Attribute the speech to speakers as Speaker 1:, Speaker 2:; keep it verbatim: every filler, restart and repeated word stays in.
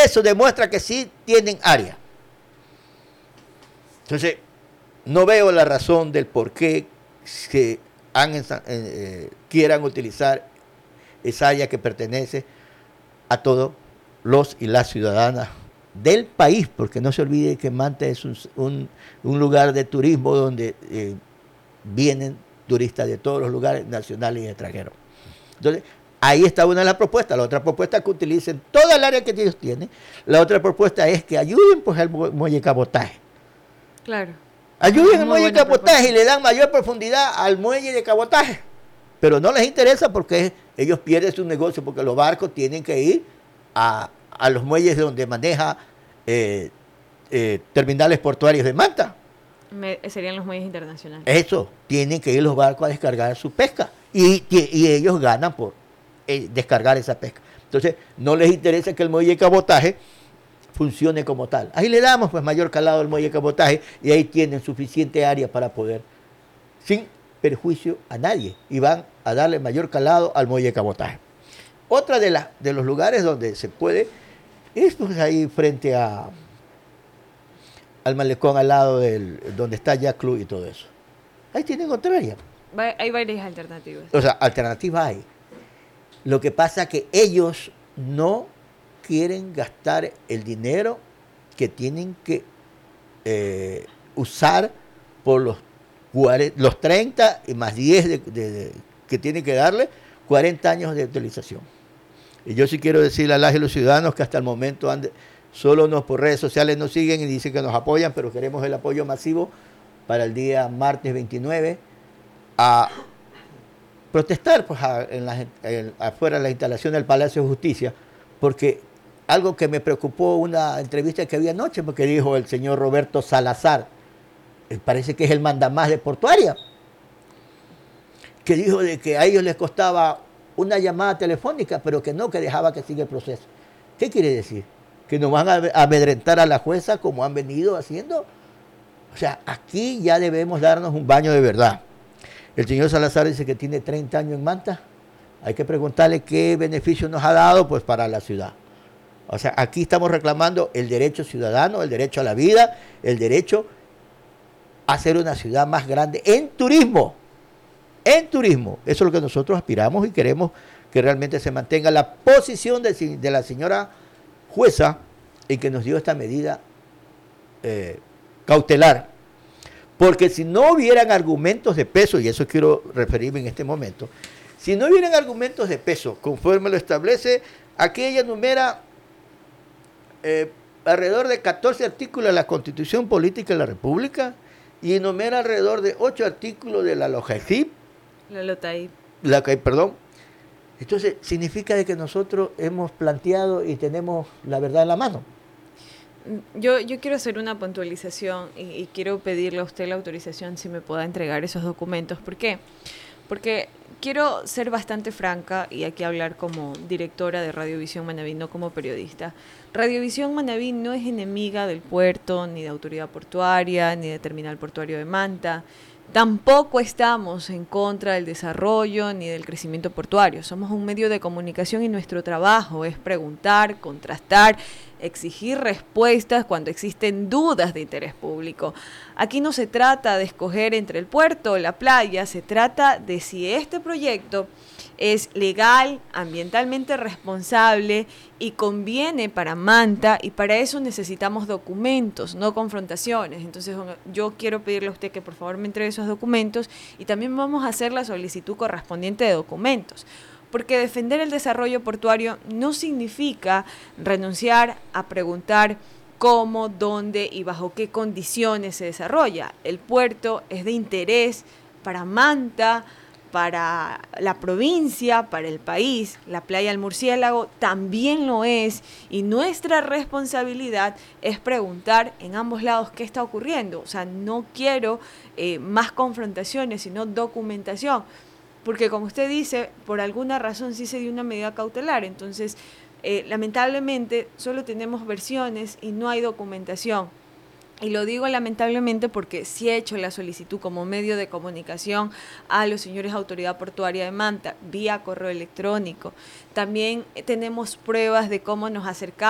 Speaker 1: eso demuestra que sí tienen área. Entonces, no veo la razón del por qué se han, eh, quieran utilizar esa área que pertenece a todos los y las ciudadanas del país, porque no se olvide que Manta es un, un, un lugar de turismo donde eh, vienen turistas de todos los lugares nacionales y extranjeros. Entonces, ahí está una de las propuestas. La otra propuesta es que utilicen toda el área que ellos tienen. La otra propuesta es que ayuden pues al muelle cabotaje.
Speaker 2: Claro.
Speaker 1: Ayuden al muelle de cabotaje y le dan mayor profundidad al muelle de cabotaje. Pero no les interesa porque ellos pierden su negocio, porque los barcos tienen que ir a, a los muelles donde maneja eh, eh, terminales portuarios de Manta.
Speaker 2: Me, serían los muelles internacionales.
Speaker 1: Eso, tienen que ir los barcos a descargar su pesca. Y, y ellos ganan por eh, descargar esa pesca. Entonces, no les interesa que el muelle de cabotaje funcione como tal. Ahí le damos pues mayor calado al muelle de cabotaje y ahí tienen suficiente área para poder, sin perjuicio a nadie, y van a darle mayor calado al muelle de cabotaje. Otra de, la, de los lugares donde se puede es pues ahí frente a al malecón al lado del donde está Yacht Club y todo eso. Ahí tienen otra área.
Speaker 2: Hay varias alternativas.
Speaker 1: O sea, alternativas hay. Lo que pasa es que ellos no quieren gastar el dinero que tienen que eh, usar por los, los treinta y más diez de, de, de, que tienen que darle, cuarenta años de utilización. Y yo sí quiero decirle a las y los ciudadanos que hasta el momento han de, solo nos por redes sociales nos siguen y dicen que nos apoyan, pero queremos el apoyo masivo para el día martes veintinueve a protestar pues, a, en la, en, afuera de la instalación del Palacio de Justicia, porque algo que me preocupó, una entrevista que había anoche, porque dijo el señor Roberto Salazar, parece que es el mandamás de Portuaria, que dijo de que a ellos les costaba una llamada telefónica, pero que no, que dejaba que siga el proceso. ¿Qué quiere decir? Que nos van a amedrentar a la jueza como han venido haciendo. O sea, aquí ya debemos darnos un baño de verdad. El señor Salazar dice que tiene treinta años en Manta. Hay que preguntarle qué beneficio nos ha dado pues para la ciudad. O sea, aquí estamos reclamando el derecho ciudadano, el derecho a la vida, el derecho a ser una ciudad más grande en turismo. En turismo. Eso es lo que nosotros aspiramos y queremos que realmente se mantenga la posición de, de la señora jueza en que nos dio esta medida eh, cautelar. Porque si no hubieran argumentos de peso, y eso quiero referirme en este momento, si no hubieran argumentos de peso, conforme lo establece, aquí ella enumera eh, alrededor de catorce artículos de la Constitución Política de la República y enumera alrededor de ocho artículos de la LOGECIP.
Speaker 2: La LOTAIP.
Speaker 1: La, perdón. Entonces, significa de que nosotros hemos planteado y tenemos la verdad en la mano.
Speaker 2: Yo, yo quiero hacer una puntualización y, y quiero pedirle a usted la autorización si me pueda entregar esos documentos. ¿Por qué? Porque quiero ser bastante franca y aquí hablar como directora de Radiovisión Manabí, no como periodista. Radiovisión Manabí no es enemiga del puerto, ni de Autoridad Portuaria, ni de Terminal Portuario de Manta. Tampoco estamos en contra del desarrollo ni del crecimiento portuario. Somos un medio de comunicación y nuestro trabajo es preguntar, contrastar, exigir respuestas cuando existen dudas de interés público. Aquí no se trata de escoger entre el puerto o la playa, se trata de si este proyecto es legal, ambientalmente responsable y conviene para Manta, y para eso necesitamos documentos, no confrontaciones. Entonces yo quiero pedirle a usted que por favor me entregue esos documentos y también vamos a hacer la solicitud correspondiente de documentos. Porque defender el desarrollo portuario no significa renunciar a preguntar cómo, dónde y bajo qué condiciones se desarrolla. El puerto es de interés para Manta, para la provincia, para el país. La playa del Murciélago también lo es y nuestra responsabilidad es preguntar en ambos lados qué está ocurriendo. O sea, no quiero eh, más confrontaciones, sino documentación. Porque como usted dice, por alguna razón sí se dio una medida cautelar. Entonces, eh, lamentablemente, solo tenemos versiones y no hay documentación. Y lo digo lamentablemente porque sí he hecho la solicitud como medio de comunicación a los señores Autoridad Portuaria de Manta, vía correo electrónico. También tenemos pruebas de cómo nos acercamos